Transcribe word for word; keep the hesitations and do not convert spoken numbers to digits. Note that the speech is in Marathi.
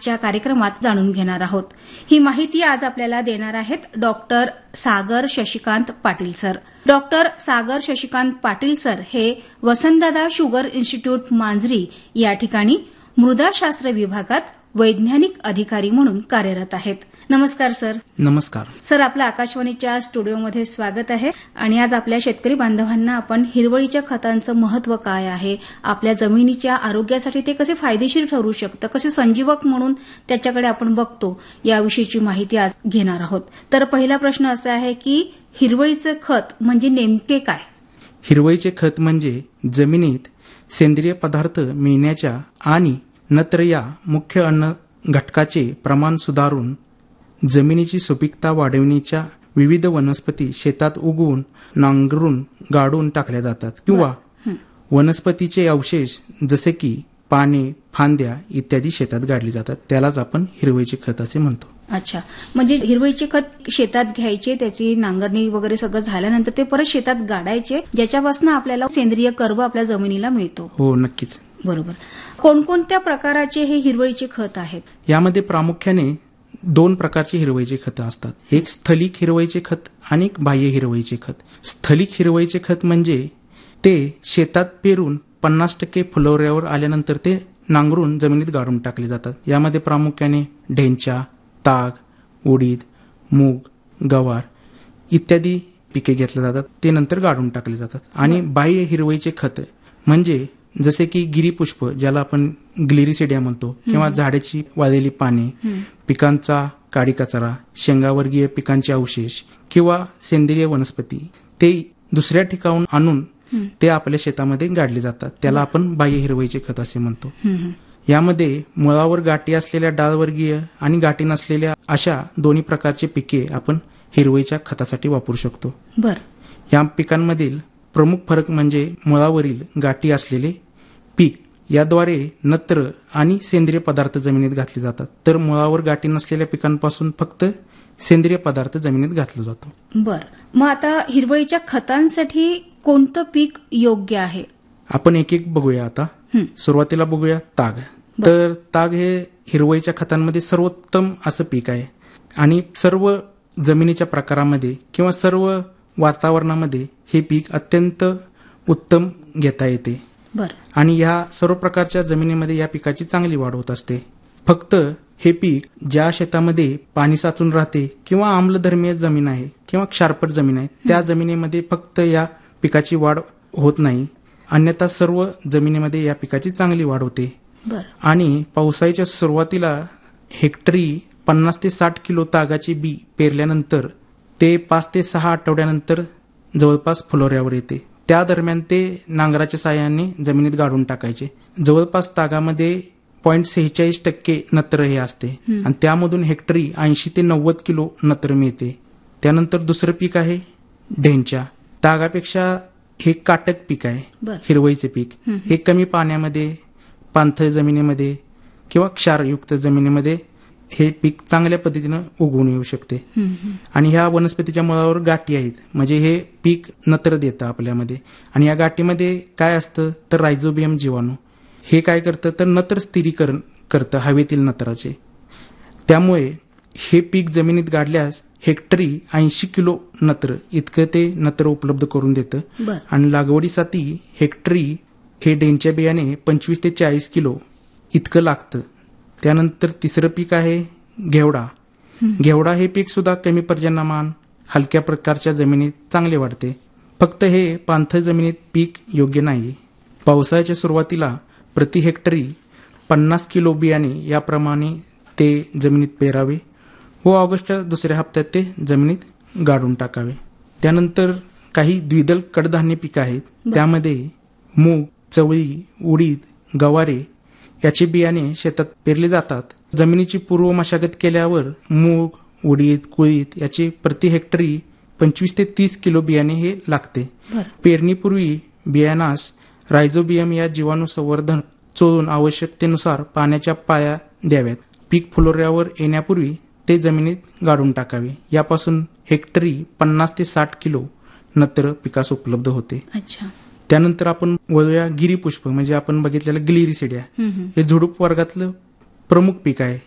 आजच्या कार्यक्रमात जाणून घेणार आहोत. ही माहिती आज आपल्याला देणार आहेत डॉक्टर सागर शशिकांत पाटील सर. डॉक्टर सागर शशिकांत पाटील सर हे वसंतदादा शुगर इन्स्टिट्यूट मांजरी या ठिकाणी मृदाशास्त्र विभागात वैज्ञानिक अधिकारी म्हणून कार्यरत आहेत. नमस्कार सर. नमस्कार सर. आपल्या आकाशवाणीच्या स्टुडिओमध्ये स्वागत आहे. आणि आज आपल्या शेतकरी बांधवांना आपण हिरवळीच्या खतांचं महत्व काय आहे, आपल्या जमिनीच्या आरोग्यासाठी ते कसे फायदेशीर ठरू शकतं, कसे संजीवक म्हणून त्याच्याकडे आपण बघतो, याविषयीची माहिती आज घेणार आहोत. तर पहिला प्रश्न असा आहे की हिरवळीचं खत म्हणजे नेमके काय? हिरवळीचे खत म्हणजे जमिनीत सेंद्रिय पदार्थ मिळण्याच्या आणि नत्र या मुख्य अन्न घटकाचे प्रमाण सुधारून जमिनीची सुपीकता वाढविण्याच्या विविध वनस्पती शेतात उगवून नांगरून गाडून टाकल्या जातात किंवा वनस्पतीचे अवशेष जसे की पाने, फांद्या इत्यादी शेतात गाडली जातात. त्यालाच आपण हिरवळीचे खत असे म्हणतो. अच्छा, म्हणजे हिरवळीचे खत शेतात घ्यायचे, त्याची नांगरणी वगैरे सगळं झाल्यानंतर ते परत शेतात गाडायचे, ज्याच्यापासून आपल्याला सेंद्रिय कर्ब आपल्या जमिनीला मिळतो. हो, नक्कीच. बरोबर. कोणकोणत्या प्रकाराचे हे हिरवळीचे खत आहेत? यामध्ये प्रामुख्याने दोन प्रकारचे हिरवळीचे खत असतात. एक स्थलिक हिरवळीचे खत आणि एक बाह्य हिरवळीचे खत. स्थलिक हिरवळीचे खत म्हणजे ते शेतात पेरून पन्नास टक्के फुलवऱ्यावर आल्यानंतर ते नांगरून जमिनीत गाडून टाकले जातात. यामध्ये प्रामुख्याने ढेंचा, ताग, उडीद, मूग, गवार इत्यादी पिके घेतली जातात. ते नंतर गाडून टाकले जातात. आणि बाह्य हिरवळीचे खत म्हणजे जसे की गिरीपुष्प, ज्याला आपण ग्लिरिसिडिया म्हणतो, किंवा झाडाची वाळलेली पाने, पिकांचा काडी कचरा, शेंगावर्गीय पिकांचे अवशेष किंवा सेंद्रिय वनस्पती ते दुसऱ्या ठिकाणून आणून ते आपल्या शेतामध्ये गाडले जातात. त्याला आपण बाह्य हिरवळीचे खत असे म्हणतो. यामध्ये मुळावर गाठी असलेल्या डाळवर्गीय आणि गाठी नसलेल्या अशा दोन्ही प्रकारचे पिके आपण हिरवळीच्या खतासाठी वापरू शकतो. बर. या पिकांमधील प्रमुख फरक म्हणजे मुळावरील गाठी असलेले पीक याद्वारे नत्र आणि सेंद्रिय पदार्थ जमिनीत घातले जातात, तर मुळावर गाठी नसलेल्या पिकांपासून फक्त सेंद्रिय पदार्थ जमिनीत घातला जातो. बर. मग आता हिरवळीच्या खतांसाठी कोणतं पीक योग्य आहे? आपण एक एक बघूया. आता सुरुवातीला बघूया ताग. तर ताग हे हिरवळीच्या खतांमध्ये सर्वोत्तम असं पीक आहे आणि सर्व जमिनीच्या प्रकारामध्ये किंवा सर्व वातावरणामध्ये हे पीक अत्यंत उत्तम घेता येते. बर. आणि ह्या सर्व प्रकारच्या जमिनीमध्ये या पिकाची चांगली वाढ होत असते. फक्त हे पीक ज्या शेतामध्ये पाणी साचून राहते किंवा आम्लधर्मीय जमीन आहे किंवा क्षारपट जमीन आहे त्या जमिनीमध्ये फक्त या पिकाची वाढ होत नाही, अन्यथा सर्व जमिनीमध्ये या पिकाची चांगली वाढ होते. बर. आणि पावसाळ्याच्या सुरुवातीला हेक्टरी पन्नास ते साठ किलो तागाची बी पेरल्यानंतर ते पाच ते सहा आठवड्यानंतर जवळपास फुलोऱ्यावर येते. त्या दरम्यान ते नांगराच्या साहाय्याने जमिनीत गाडून टाकायचे. जवळपास तागामध्ये पॉईंट सेहेचाळीस टक्के नत्र हे असते आणि त्यामधून हेक्टरी ऐंशी ते नव्वद किलो नत्र मिळते. त्यानंतर दुसरं पीक आहे ढेंचा. तागापेक्षा हे काटक पीक आहे. हिरवळीचे पीक हे कमी पाण्यामध्ये, पाणथळ जमिनीमध्ये किंवा क्षारयुक्त जमिनीमध्ये हे पीक चांगल्या पद्धतीनं उगवून येऊ शकते. आणि ह्या वनस्पतीच्या मुळावर गाठी आहेत, म्हणजे हे पीक नत्र देतं आपल्यामध्ये. आणि या गाठीमध्ये काय असतं तर रायझोबियम जीवाणू हे काय करतं तर नत्र स्थिरीकरण करतं हवेतील नत्राचे. त्यामुळे हे पीक जमिनीत गाडल्यास हेक्टरी ऐंशी किलो नत्र इतकं ते नत्र उपलब्ध करून देतं. आणि लागवडीसाठी हेक्टरी हे ढेंच्या बियाणे पंचवीस ते चाळीस किलो इतकं लागतं. त्यानंतर तिसरं पीक आहे घेवडा. घेवडा हे पीक सुद्धा कमी पर्जन्यमान, हलक्या प्रकारच्या जमिनीत चांगले वाढते. फक्त हे पाणथळ जमिनीत पीक योग्य नाही. पावसाळ्याच्या सुरुवातीला प्रति हेक्टरी पन्नास किलो बियाणे याप्रमाणे ते जमिनीत पेरावे व ऑगस्टच्या दुसऱ्या हप्त्यात ते जमिनीत गाडून टाकावे. त्यानंतर काही द्विदल कडधान्य पिकं आहेत. त्यामध्ये मूग, चवळी, उडीद, गवारे याचे बियाणे शेतात पेरले जातात. जमिनीची पूर्व मशागत केल्यावर मूग, उडीद, कुळीद याचे प्रति हेक्टरी पंचवीस ते तीस किलो बियाणे हे लागते. पेरणीपूर्वी बियाणास रायझोबियम या जीवाणू संवर्धन चोळून आवश्यकतेनुसार पाण्याच्या पाया द्याव्यात. पीक फुलोऱ्यावर येण्यापूर्वी ते जमिनीत गाडून टाकावे. यापासून हेक्टरी पन्नास ते साठ किलो नत्र पिकास उपलब्ध होते. त्यानंतर आपण वळूया गिरीपुष्प, म्हणजे आपण बघितलेलं ग्लिरिसिडिया. हे झुडूप वर्गातलं प्रमुख पीक आहे.